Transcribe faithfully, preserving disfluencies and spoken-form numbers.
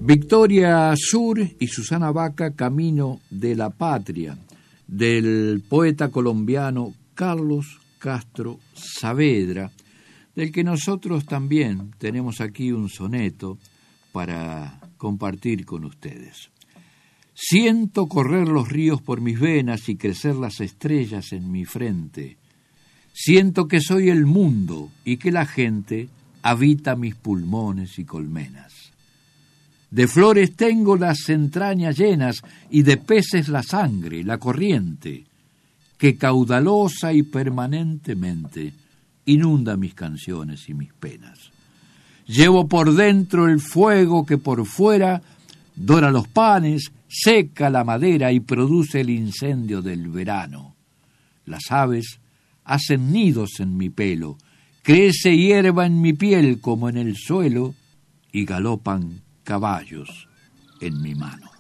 Victoria Sur y Susana Baca, Camino de la Patria, del poeta colombiano Carlos Castro Saavedra, del que nosotros también tenemos aquí un soneto para compartir con ustedes. Siento correr los ríos por mis venas y crecer las estrellas en mi frente. Siento que soy el mundo y que la gente habita mis pulmones y colmenas. De flores tengo las entrañas llenas y de peces la sangre, la corriente, que caudalosa y permanentemente inunda mis canciones y mis penas. Llevo por dentro el fuego que por fuera dora los panes, seca la madera y produce el incendio del verano. Las aves hacen nidos en mi pelo, crece hierba en mi piel como en el suelo y galopan caballos en mi mano.